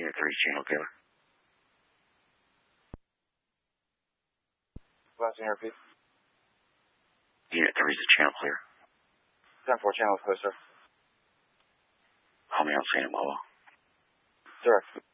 Unit 3, channel clear. Last thing, repeat. Unit 3 is the channel clear. 10-4 channel clear, sir. Call me on Santa Moa. Direct.